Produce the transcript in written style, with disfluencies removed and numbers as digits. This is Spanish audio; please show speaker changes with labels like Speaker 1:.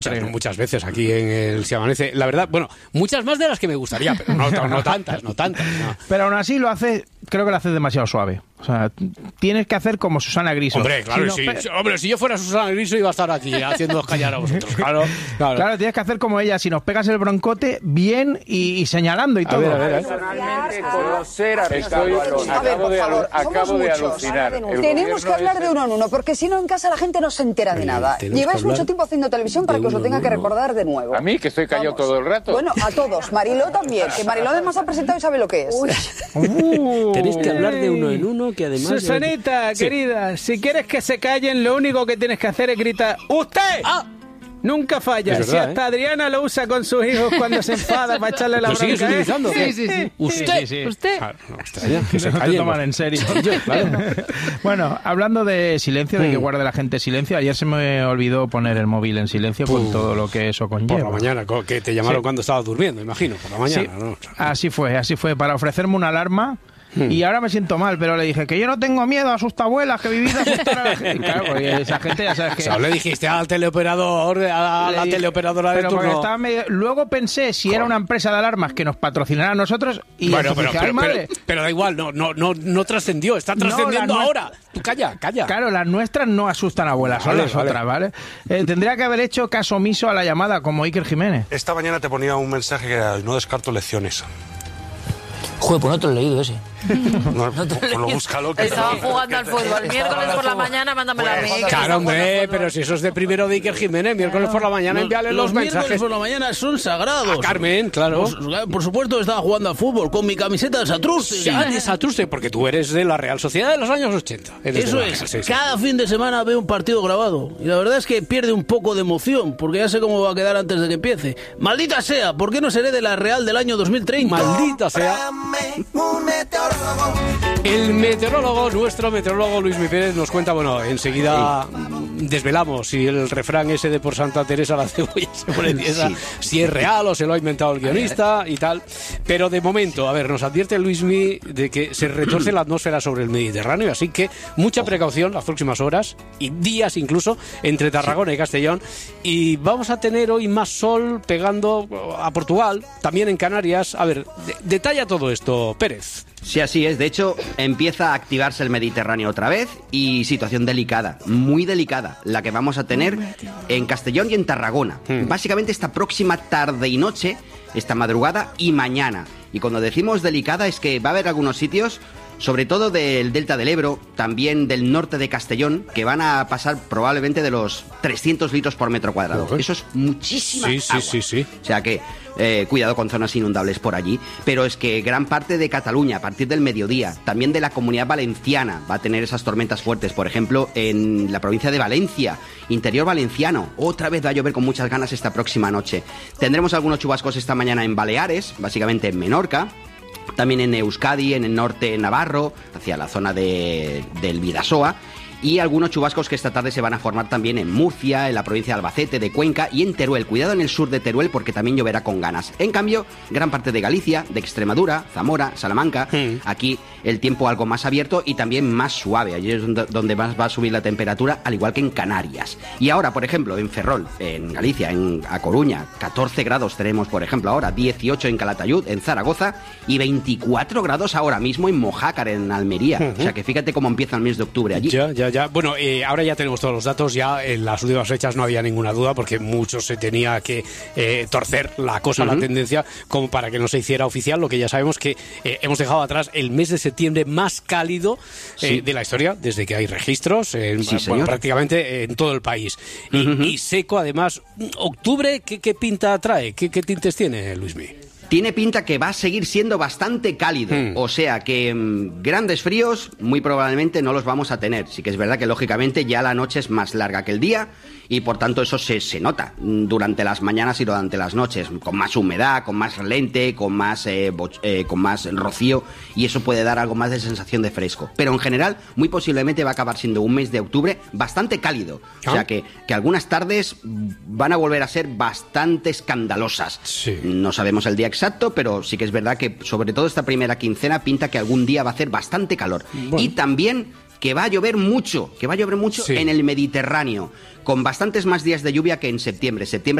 Speaker 1: Muchas veces aquí en el Se Amanece. La verdad, bueno, muchas más de las que me gustaría, pero no tantas. No.
Speaker 2: Pero aún así creo que lo haces demasiado suave. O sea, tienes que hacer como Susana Griso.
Speaker 1: Hombre, claro, hombre, si yo fuera Susana Griso iba a estar aquí haciendo callar a vosotros. Claro,
Speaker 2: tienes que hacer como ella. Si nos pegas el broncote, bien y señalando y todo.
Speaker 1: A ver.
Speaker 3: Personalmente conocer a acabo de alucinar.
Speaker 4: Tenemos que hablar de uno en uno, porque si no en casa la gente no se entera de nada. Lleváis mucho tiempo haciendo televisión para que os lo tenga que recordar de nuevo.
Speaker 3: ¿A mí, que estoy callado todo el rato?
Speaker 4: Bueno, a todos. Mariló también, que Mariló además ha presentado y sabe lo que es.
Speaker 5: Tenéis que hablar de uno en uno, que además...
Speaker 2: Susanita, querida, si quieres que se callen, lo único que tienes que hacer es gritar ¡Usted! Nunca falla.
Speaker 1: Es verdad,
Speaker 2: si hasta Adriana lo usa con sus hijos cuando se enfada para echarle la bronca.
Speaker 1: ¿Lo sigues utilizando?
Speaker 2: Sí.
Speaker 4: ¿Usted?
Speaker 1: Claro, que se
Speaker 2: No te
Speaker 1: callen,
Speaker 2: toman en serio.
Speaker 1: Claro.
Speaker 2: Bueno, hablando de silencio, de que guarde la gente silencio, ayer se me olvidó poner el móvil en silencio con todo lo que eso conlleva.
Speaker 1: Por la mañana, que te llamaron cuando estabas durmiendo, imagino, por la mañana.
Speaker 2: Sí.
Speaker 1: ¿No?
Speaker 2: Así fue, para ofrecerme una alarma. Y ahora me siento mal, pero le dije que yo no tengo miedo, asusta abuelas, que vivís a asustar a la gente. Y claro, porque esa gente ya sabes que...
Speaker 1: O sea, le dijiste al teleoperador, a la teleoperadora de turno.
Speaker 2: Estaba Luego pensé si era una empresa de alarmas que nos patrocinara a nosotros y
Speaker 1: bueno,
Speaker 2: dije,
Speaker 1: pero da igual, no trascendió, está trascendiendo ahora. Tú calla.
Speaker 2: Claro, las nuestras no asustan a abuelas, son las otras, ¿vale? Tendría que haber hecho caso omiso a la llamada, como Iker Jiménez.
Speaker 6: Esta mañana te ponía un mensaje que era: no descarto lecciones.
Speaker 7: Joder, pues no te lo he leído ese.
Speaker 6: No, pues lo búscalo.
Speaker 8: Estaba jugando al fútbol. Miércoles por la mañana, mándamelo a mí.
Speaker 1: Claro, hombre, pero si eso es de primero de Iker Jiménez, miércoles por la mañana envíale los mensajes.
Speaker 5: Los miércoles por la mañana son sagrados.
Speaker 1: A Carmen, claro.
Speaker 5: Por supuesto estaba jugando al fútbol con mi camiseta de Satruste.
Speaker 1: Sí, de Satruste, porque tú eres de la Real Sociedad de los años 80.
Speaker 5: Eso es. Cada fin de semana veo un partido grabado. Y la verdad es que pierde un poco de emoción, porque ya sé cómo va a quedar antes de que empiece. ¡Maldita sea! ¿Por qué no seré de la Real del año 2030?
Speaker 1: ¡Maldita sea! El meteorólogo, nuestro meteorólogo Luis Mi Pérez nos cuenta, bueno, enseguida desvelamos si el refrán ese de por Santa Teresa la cebolla se pone tiesa, si es real o se lo ha inventado el guionista y tal. Pero de momento, a ver, nos advierte Luis Mi de que se retuerce la atmósfera sobre el Mediterráneo, así que mucha precaución las próximas horas y días incluso entre Tarragona y Castellón. Y vamos a tener hoy más sol pegando a Portugal, también en Canarias. A ver, detalla todo esto, Pérez.
Speaker 9: Sí, así es. De hecho, empieza a activarse el Mediterráneo otra vez y situación delicada, muy delicada, la que vamos a tener en Castellón y en Tarragona. Básicamente esta próxima tarde y noche, esta madrugada y mañana. Y cuando decimos delicada es que va a haber algunos sitios, sobre todo del Delta del Ebro, también del norte de Castellón, que van a pasar probablemente de los 300 litros por metro cuadrado. Eso es muchísima agua. Sí. O sea que cuidado con zonas inundables por allí. Pero es que gran parte de Cataluña, a partir del mediodía, también de la Comunidad Valenciana, va a tener esas tormentas fuertes. Por ejemplo, en la provincia de Valencia, interior valenciano, otra vez va a llover con muchas ganas esta próxima noche. Tendremos algunos chubascos esta mañana en Baleares, básicamente en Menorca. También en Euskadi, en el norte navarro, hacia la zona del Bidasoa. Y algunos chubascos que esta tarde se van a formar también en Murcia, en la provincia de Albacete, de Cuenca y en Teruel. Cuidado en el sur de Teruel porque también lloverá con ganas. En cambio, gran parte de Galicia, de Extremadura, Zamora, Salamanca, aquí el tiempo algo más abierto y también más suave. Allí es donde más va a subir la temperatura, al igual que en Canarias. Y ahora, por ejemplo, en Ferrol, en Galicia, A Coruña, 14 grados tenemos, por ejemplo, ahora, 18 en Calatayud, en Zaragoza y 24 grados ahora mismo en Mojácar, en Almería. O sea que fíjate cómo empieza el mes de octubre allí.
Speaker 1: Ya. Bueno, ahora ya tenemos todos los datos, ya en las últimas fechas no había ninguna duda porque mucho se tenía que torcer la cosa, la tendencia, como para que no se hiciera oficial, lo que ya sabemos que hemos dejado atrás el mes de septiembre más cálido de la historia, desde que hay registros, prácticamente en todo el país. Y seco, además. ¿Octubre qué pinta trae? ¿Qué tintes tiene, Luismi?
Speaker 9: Tiene pinta que va a seguir siendo bastante cálido, o sea que grandes fríos muy probablemente no los vamos a tener. Sí que es verdad que lógicamente ya la noche es más larga que el día y por tanto eso se nota durante las mañanas y durante las noches, con más humedad, con más lente, con más rocío, y eso puede dar algo más de sensación de fresco. Pero en general muy posiblemente va a acabar siendo un mes de octubre bastante cálido, o sea que algunas tardes van a volver a ser bastante escandalosas. No sabemos el día exacto, pero sí que es verdad que sobre todo esta primera quincena pinta que algún día va a hacer bastante calor. Y también que va a llover mucho
Speaker 1: Sí.
Speaker 9: en el Mediterráneo, con bastantes más días de lluvia que en septiembre. Septiembre